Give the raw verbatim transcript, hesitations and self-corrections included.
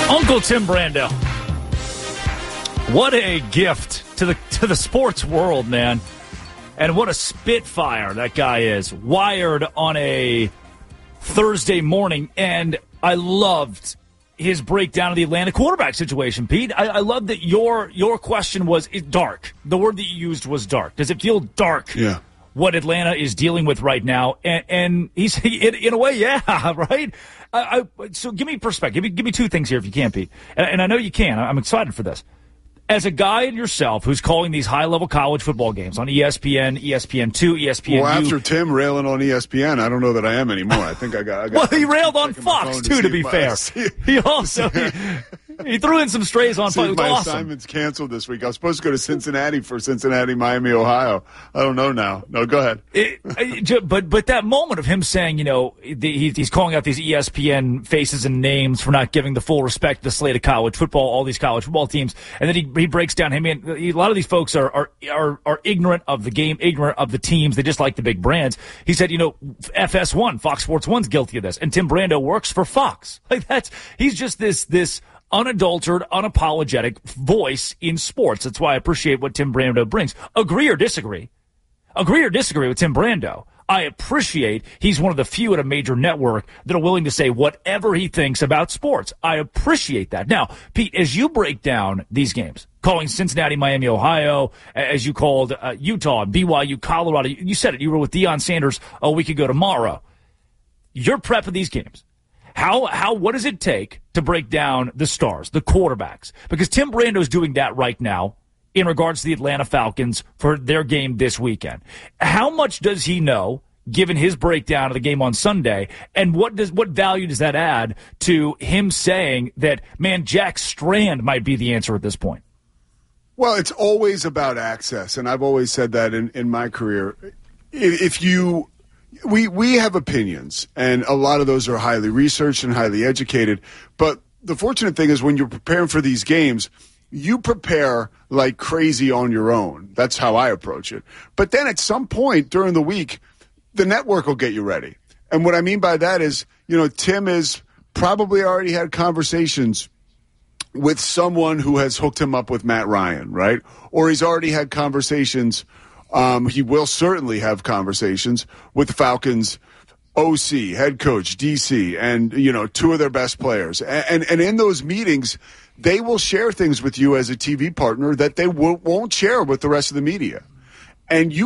Uncle Tim Brando. What a gift to the to the sports world, man. And what a spitfire that guy is. Wired on a Thursday morning. And I loved his breakdown of the Atlanta quarterback situation, Pete. I, I love that your your question was dark. The word that you used was dark. Does it feel dark? Yeah. What Atlanta is dealing with right now? And, and he's in, in a way, yeah, right? I, I, so give me perspective. Give me, give me two things here if you can, Pete. And, and I know you can. I'm excited for this. As a guy and yourself who's calling these high-level college football games on E S P N, E S P N two, E S P N U. Well, after Tim railing on E S P N, I don't know that I am anymore. I think I got. I got well, he railed on Fox too. To, to be fair, he also he, he threw in some strays on Fox. My awesome. assignment's canceled this week. I was supposed to go to Cincinnati for Cincinnati, Miami, Ohio. I don't know now. No, go ahead. It, it, but but that moment of him saying, you know, the, he's calling out these E S P N faces and names for not giving the full respect to the slate of college football, all these college football teams, and then he he breaks down him in. A lot of these folks are, are are are ignorant of the game, ignorant of the teams. They just like the big brands. He said, you know, F S one, Fox Sports one's guilty of this, and Tim Brando works for Fox. Like that's he's just this this unadulterated, unapologetic voice in sports. That's why I appreciate what Tim Brando brings. Agree or disagree? Agree or disagree with Tim Brando? I appreciate he's one of the few at a major network that are willing to say whatever he thinks about sports. I appreciate that. Now, Pete, as you break down these games, calling Cincinnati, Miami, Ohio, as you called uh, Utah, B Y U, Colorado, you said it. You were with Deion Sanders a week ago tomorrow. Your prep of these games. How, how, what does it take to break down the stars, the quarterbacks? Because Tim Brando's doing that right now in regards to the Atlanta Falcons for their game this weekend. How much does he know, given his breakdown of the game on Sunday, and what does what value does that add to him saying that, man, Jack Strand might be the answer at this point? Well, it's always about access, and I've always said that in, in my career. If you we we have opinions, and a lot of those are highly researched and highly educated, but the fortunate thing is when you're preparing for these games, you prepare like crazy on your own. That's how I approach it. But then at some point during the week, the network will get you ready. And what I mean by that is, you know, Tim has probably already had conversations with someone who has hooked him up with Matt Ryan, right? Or he's already had conversations. Um, he will certainly have conversations with the Falcons O C, head coach, D C, and, you know, two of their best players. And, and, and in those meetings, they will share things with you as a T V partner that they w- won't share with the rest of the media. And you